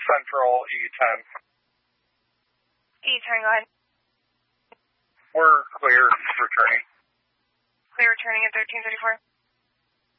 Central E10. E10, go ahead. We're clear returning. Clear returning at 1334.